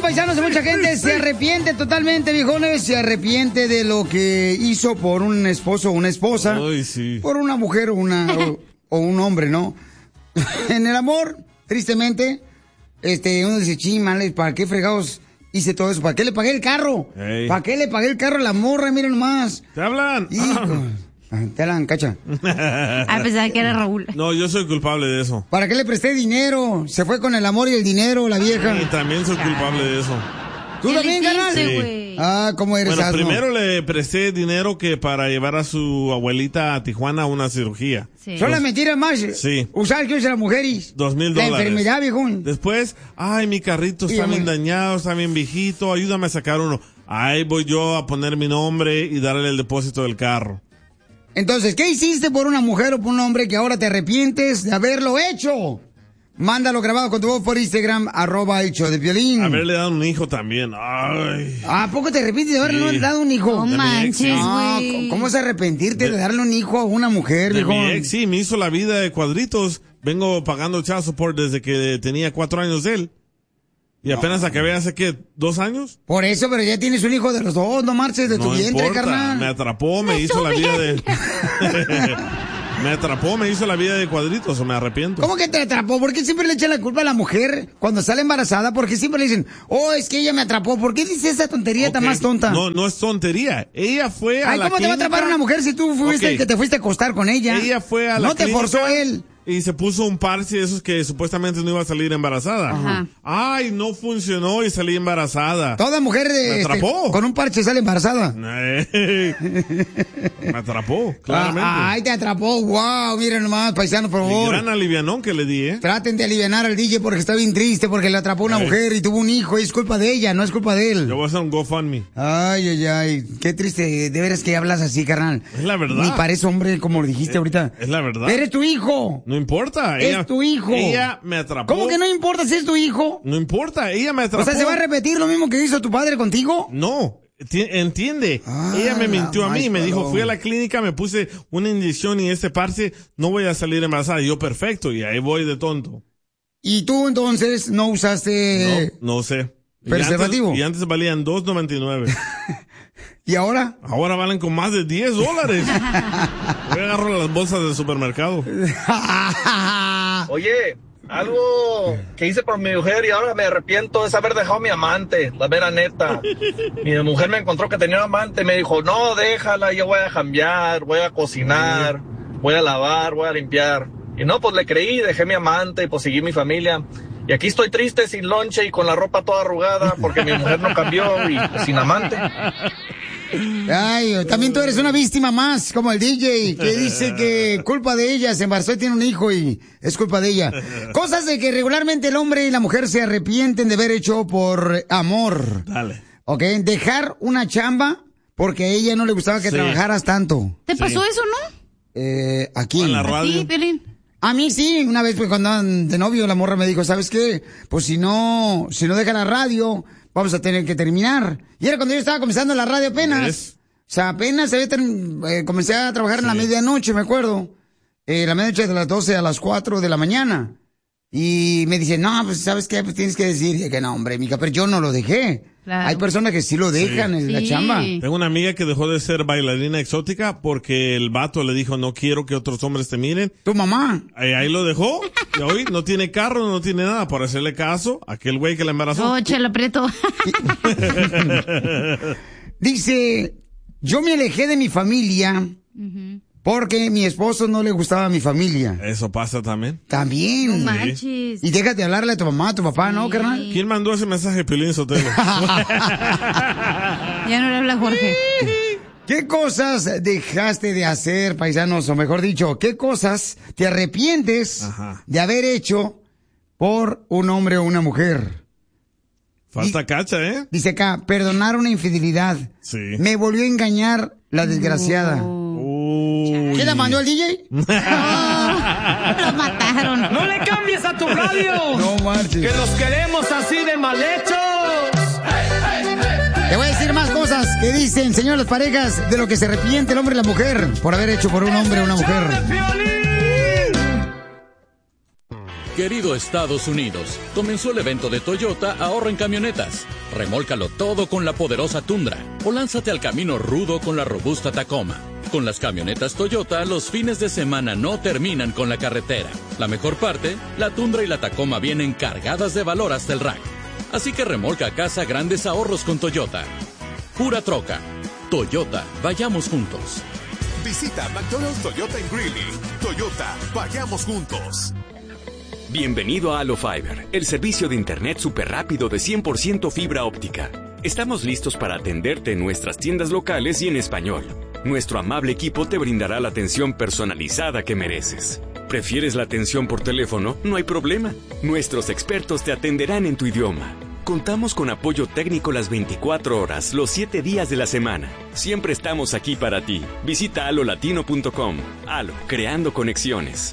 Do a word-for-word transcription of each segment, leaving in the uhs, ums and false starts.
paisanos, mucha gente se arrepiente totalmente, viejones, se arrepiente de lo que hizo por un esposo o una esposa. Ay, sí. Por una mujer o, una, o, o un hombre, ¿no? En el amor, tristemente, este, uno dice, chimales, ¿para qué fregados hice todo eso? ¿Para qué le pagué el carro? Hey. ¿Para qué le pagué el carro a la morra? Miren nomás. ¿Te hablan? Hijo. Te hablan, cacha. Ah, pensaba que era Raúl. No, yo soy culpable de eso. ¿Para qué le presté dinero? Se fue con el amor y el dinero, la vieja. Y también soy culpable de eso. ¿Tú también, carnal? Sí. Ah, ¿cómo eres, Bueno, asno? primero le presté dinero que para llevar a su abuelita a Tijuana a una cirugía. Sí. ¿Son las mentiras más? Sí. ¿Usar que usan las mujeres? Dos mil La dólares. enfermedad, viejón. Después, ay, mi carrito está Dígame. bien dañado, está bien viejito, ayúdame a sacar uno. Ahí voy yo a poner mi nombre y darle el depósito del carro. Entonces, ¿qué hiciste por una mujer o por un hombre que ahora te arrepientes de haberlo hecho? Mándalo grabado con tu voz por Instagram, arroba el show de Piolín. Haberle dado un hijo también, ay. ¿A poco te arrepientes de haberle Sí. dado un hijo? No manches, No, güey. ¿cómo se arrepentirte de, darle un hijo a una mujer, De viejón? mi ex, sí, me hizo la vida de cuadritos. Vengo pagando child support desde que tenía cuatro años de él. Y apenas acabé hace, ¿qué? ¿Dos años? Por eso, pero ya tienes un hijo de los dos, no marches de tu No vientre, importa, carnal. me atrapó, me hizo la vida de... me atrapó, me hizo la vida de cuadritos, o me arrepiento. ¿Cómo que te atrapó? ¿Por qué siempre le echan la culpa a la mujer cuando sale embarazada? ¿Por qué siempre le dicen, oh, es que ella me atrapó? ¿Por qué dice esa tontería tan Ok, más tonta? No, no es tontería. Ella fue a Ay, la ¿cómo te va a clínica? atrapar una mujer si tú fuiste Ok. el que te fuiste a acostar con ella? Ella fue a la No te clínica forzó él. Y se puso un parche de esos que supuestamente no iba a salir embarazada. Ajá. Ay, no funcionó y salí embarazada. Toda mujer de, Me este, atrapó. con un parche sale embarazada. Eh, Me atrapó, claramente. Ah, ay, te atrapó. Wow, miren nomás, paisanos, por El favor. gran alivianón que le di, ¿eh? Traten de alivianar al D J porque está bien triste, porque le atrapó una Ay. mujer y tuvo un hijo y es culpa de ella, no es culpa de él. Yo voy a hacer un GoFundMe. Ay, ay, ay, qué triste, de veras que hablas así, carnal. Es la verdad. Ni parece hombre como lo dijiste ahorita. Es la verdad. Eres tu hijo. No importa. Es Ella, tu hijo. Ella me atrapó. ¿Cómo que no importa si es tu hijo? No importa, ella me atrapó. O sea, ¿se va a repetir lo mismo que hizo tu padre contigo? No, ti- entiende. Ah, ella me mintió a la mí, me más dijo, paloma. fui a la clínica, me puse una inyección y este parche, no voy a salir embarazada. Y yo, perfecto, y ahí voy de tonto. Y tú entonces no usaste... No, no sé. Y ¿Preservativo? antes- Y antes, valían dos noventa y nueve. ¿Y ahora? Ahora valen con más de diez dólares. Voy a agarrar las bolsas del supermercado. Oye, algo que hice por mi mujer y ahora me arrepiento es haber dejado a mi amante, la vera neta. Mi mujer me encontró que tenía un amante y me dijo, no, déjala, yo voy a cambiar, voy a cocinar, voy a lavar, voy a limpiar. Y no, pues le creí, dejé mi amante y pues seguí mi familia. Y aquí estoy triste, sin lonche y con la ropa toda arrugada porque mi mujer no cambió y pues, sin amante. Ay, también tú eres una víctima más, como el D J, que dice que culpa de ella, se embarazó y tiene un hijo y es culpa de ella. Cosas de que regularmente el hombre y la mujer se arrepienten de haber hecho por amor. Dale. ¿Ok? Dejar una chamba porque a ella no le gustaba que Sí. trabajaras tanto. ¿Te Sí. pasó eso, no? Eh, aquí. En la ¿A radio. ti, Piolín? A mí sí, una vez pues cuando andaban de novio la morra me dijo, ¿sabes qué? Pues si no, si no deja la radio, vamos a tener que terminar. Y era cuando yo estaba comenzando la radio apenas. ¿Ves? O sea, apenas había term- eh, comencé a trabajar en la Sí. medianoche, me acuerdo. Eh, la medianoche de las doce a las cuatro de la mañana. Y me dice, no, pues ¿sabes qué? Pues tienes que decir y que no, hombre, mica, pero yo no lo dejé. Claro. Hay personas que sí lo dejan en la Sí. chamba. Tengo una amiga que dejó de ser bailarina exótica porque el vato le dijo, no quiero que otros hombres te miren. Tu mamá. Ahí, ahí lo dejó. Y hoy no tiene carro, no tiene nada por hacerle caso a aquel güey que la embarazó. Oh, chela preto. Dice, yo me alejé de mi familia porque mi esposo no le gustaba a mi familia. Eso pasa también. También. No manches. Y déjate hablarle a tu mamá, a tu papá, ¿no, carnal? ¿Quién mandó ese mensaje, Piolín Sotelo? Ya no le habla Jorge. ¿Qué cosas dejaste de hacer, paisanos? O mejor dicho, ¿qué cosas te arrepientes Ajá. de haber hecho por un hombre o una mujer? Falta cacha, ¿eh? Dice acá, perdonar una infidelidad. Sí. Me volvió a engañar la desgraciada. Uy. ¿Qué la mandó el D J? Lo mataron. ¡No le cambies a tu radio! No marches. ¡Que los queremos así de mal hechos! Te voy a decir más cosas que dicen, señor, las parejas, de lo que se arrepiente el hombre y la mujer por haber hecho por un hombre o una mujer. Querido Estados Unidos, comenzó el evento de Toyota Ahorra en Camionetas. Remólcalo todo con la poderosa Tundra o lánzate al camino rudo con la robusta Tacoma. Con las camionetas Toyota, los fines de semana no terminan con la carretera. La mejor parte, la Tundra y la Tacoma vienen cargadas de valor hasta el rack. Así que remolca a casa grandes ahorros con Toyota. Pura troca. Toyota, vayamos juntos. Visita McDonald's Toyota en Greeley. Toyota, vayamos juntos. Bienvenido a AloFiber, el servicio de internet súper rápido de cien por ciento fibra óptica. Estamos listos para atenderte en nuestras tiendas locales y en español. Nuestro amable equipo te brindará la atención personalizada que mereces. ¿Prefieres la atención por teléfono? No hay problema. Nuestros expertos te atenderán en tu idioma. Contamos con apoyo técnico las veinticuatro horas, los siete días de la semana. Siempre estamos aquí para ti. Visita alo latino punto com. Alo, creando conexiones.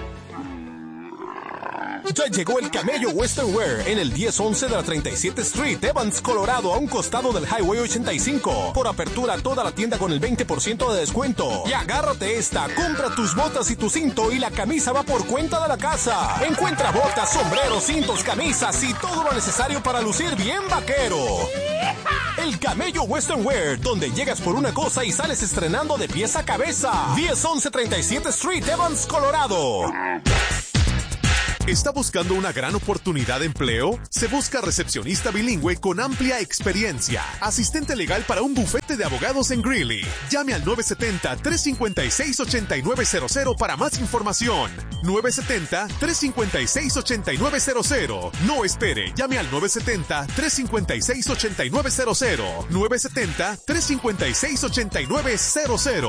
Ya llegó el Camello Western Wear en el diez once de la treinta y siete Street, Evans, Colorado, a un costado del Highway ochenta y cinco. Por apertura toda la tienda con el veinte por ciento de descuento. Y agárrate esta, compra tus botas y tu cinto y la camisa va por cuenta de la casa. Encuentra botas, sombreros, cintos, camisas y todo lo necesario para lucir bien vaquero. El Camello Western Wear, donde llegas por una cosa y sales estrenando de pies a cabeza. diez once treinta y siete Street, Evans, Colorado. ¿Está buscando una gran oportunidad de empleo? Se busca recepcionista bilingüe con amplia experiencia. Asistente legal para un bufete de abogados en Greeley. Llame al nueve siete cero, tres cinco seis, ocho nueve cero cero para más información. nueve siete cero, tres cinco seis, ocho nueve cero cero. No espere, llame al nueve siete cero, tres cinco seis, ocho nueve cero cero. nueve siete cero, tres cinco seis, ocho nueve cero cero.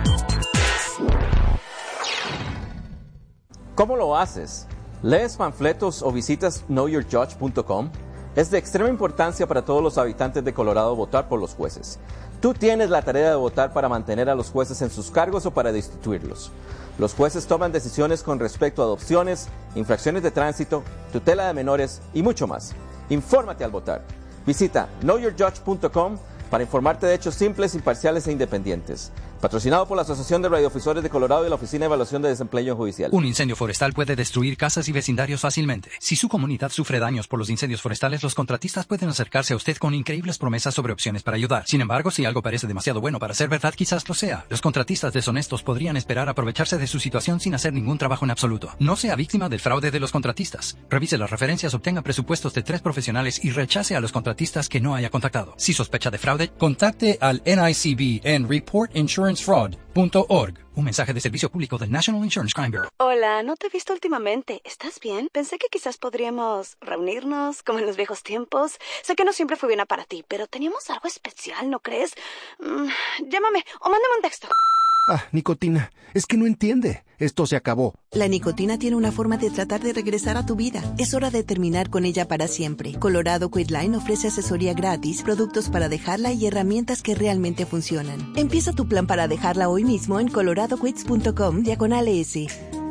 ¿Cómo lo haces? ¿Lees panfletos o visitas know your judge punto com? Es de extrema importancia para todos los habitantes de Colorado votar por los jueces. Tú tienes la tarea de votar para mantener a los jueces en sus cargos o para destituirlos. Los jueces toman decisiones con respecto a adopciones, infracciones de tránsito, tutela de menores y mucho más. Infórmate al votar. Visita know your judge punto com para informarte de hechos simples, imparciales e independientes. Patrocinado por la Asociación de Radiodifusores de Colorado y la Oficina de Evaluación de Desempeño Judicial. Un incendio forestal puede destruir casas y vecindarios fácilmente. Si su comunidad sufre daños por los incendios forestales, los contratistas pueden acercarse a usted con increíbles promesas sobre opciones para ayudar. Sin embargo, si algo parece demasiado bueno para ser verdad, quizás lo sea. Los contratistas deshonestos podrían esperar aprovecharse de su situación sin hacer ningún trabajo en absoluto. No sea víctima del fraude de los contratistas. Revise las referencias, obtenga presupuestos de tres profesionales y rechace a los contratistas que no haya contactado. Si sospecha de fraude, contacte al N I C B en report insurance fraud punto org. Un mensaje de servicio público del National Insurance Crime Bureau. Hola, no te he visto últimamente. ¿Estás bien? Pensé que quizás podríamos reunirnos como en los viejos tiempos. Sé que no siempre fue bien para ti, pero teníamos algo especial, ¿no crees? Mm, llámame o mándame un texto. Ah, nicotina. Es que no entiende. Esto se acabó. La nicotina tiene una forma de tratar de regresar a tu vida. Es hora de terminar con ella para siempre. Colorado Quitline ofrece asesoría gratis, productos para dejarla y herramientas que realmente funcionan. Empieza tu plan para dejarla hoy mismo en colorado quits punto com diagonal S.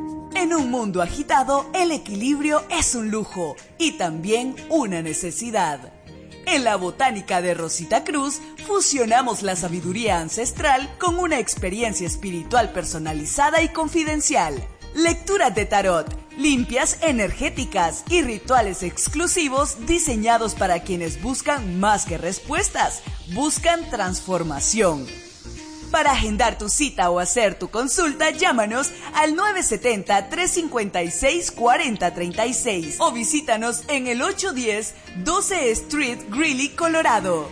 En un mundo agitado, el equilibrio es un lujo y también una necesidad. En la Botánica de Rosita Cruz, fusionamos la sabiduría ancestral con una experiencia espiritual personalizada y confidencial. Lecturas de tarot, limpias energéticas y rituales exclusivos diseñados para quienes buscan más que respuestas, buscan transformación. Para agendar tu cita o hacer tu consulta, llámanos al nueve siete cero, tres cinco seis, cuatro cero tres seis o visítanos en el ocho diez doce Street, Greeley, Colorado.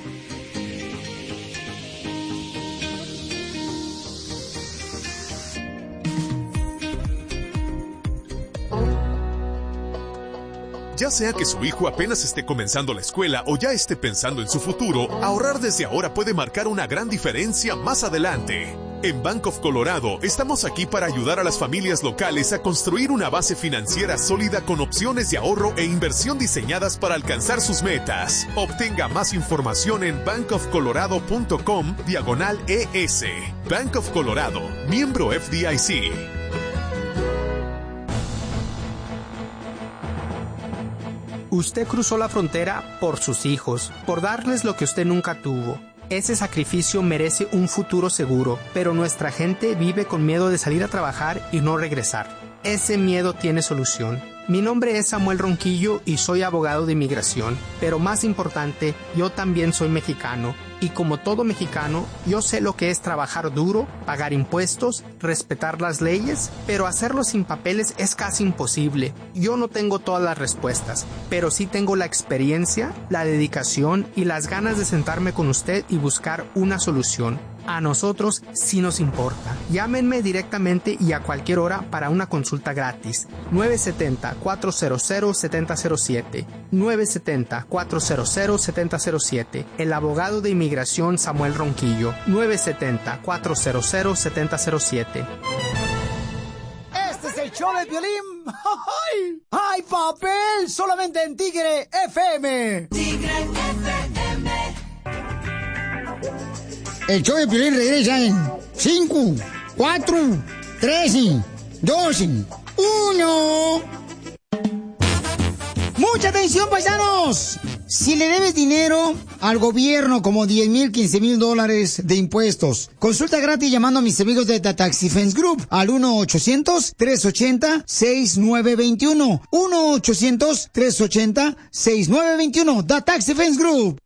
Ya sea que su hijo apenas esté comenzando la escuela o ya esté pensando en su futuro, ahorrar desde ahora puede marcar una gran diferencia más adelante. En Bank of Colorado estamos aquí para ayudar a las familias locales a construir una base financiera sólida con opciones de ahorro e inversión diseñadas para alcanzar sus metas. Obtenga más información en bank of colorado punto com diagonal E S. Bank of Colorado, miembro F D I C. Usted cruzó la frontera por sus hijos, por darles lo que usted nunca tuvo. Ese sacrificio merece un futuro seguro, pero nuestra gente vive con miedo de salir a trabajar y no regresar. Ese miedo tiene solución. Mi nombre es Samuel Ronquillo y soy abogado de inmigración, pero más importante, yo también soy mexicano. Y como todo mexicano, yo sé lo que es trabajar duro, pagar impuestos, respetar las leyes, pero hacerlo sin papeles es casi imposible. Yo no tengo todas las respuestas, pero sí tengo la experiencia, la dedicación y las ganas de sentarme con usted y buscar una solución. A nosotros sí nos importa. Llámenme directamente y a cualquier hora para una consulta gratis. nueve siete cero, cuatro cero cero, siete cero cero siete. nueve siete cero, cuatro cero cero, siete cero cero siete. El abogado de inmigración Samuel Ronquillo. nueve siete cero, cuatro cero cero, siete cero cero siete. Este es el show de Piolín. ¡Ay! ¡Ay, papel! Solamente en Tigre F M. Tigre F M. El show de Piolín regresa en cinco, cuatro, tres, dos, uno. ¡Mucha atención, paisanos! Si le debes dinero al gobierno como diez mil, quince mil dólares de impuestos, consulta gratis llamando a mis amigos de The Tax Defense Group al uno ochocientos, tres ochenta, seis nueve dos uno. uno ochocientos, tres ochenta, seis nueve dos uno. The Tax Defense Group.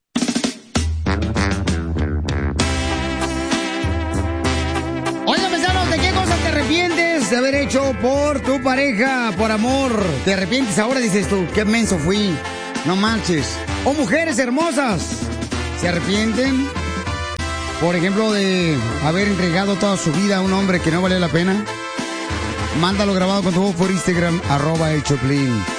Oigan, paisanos, ¿de qué cosas te arrepientes de haber hecho por tu pareja, por amor? ¿Te arrepientes ahora? Dices tú, qué menso fui. No manches. O mujeres hermosas, ¿se arrepienten? Por ejemplo, de haber entregado toda su vida a un hombre que no vale la pena. Mándalo grabado con tu voz por Instagram, arroba el Choplin.